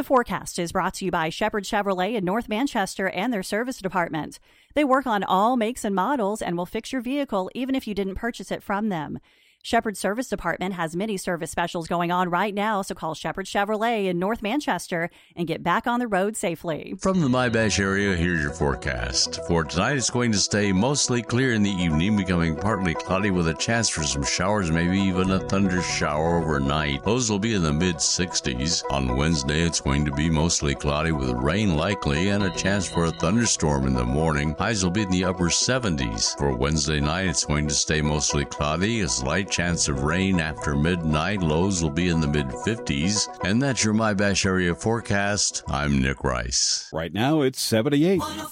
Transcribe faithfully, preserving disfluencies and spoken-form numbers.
The forecast is brought to you by Shepherd Chevrolet in North Manchester and their service department. They work on all makes and models and will fix your vehicle even if you didn't purchase it from them. Shepherd Service Department has many service specials going on right now, so call Shepherd Chevrolet in North Manchester and get back on the road safely. From the My-Bash area, here's your forecast. For tonight, it's going to stay mostly clear in the evening, becoming partly cloudy with a chance for some showers, maybe even a thunder shower overnight. Lows will be in the mid sixties. On Wednesday, it's going to be mostly cloudy with rain likely and a chance for a thunderstorm in the morning. Highs will be in the upper seventies. For Wednesday night, it's going to stay mostly cloudy, a slight chance of rain after midnight. Lows will be in the mid fifties. And that's your My-Bash area forecast. I'm Nick Rice. Right now, it's seventy-eight. one oh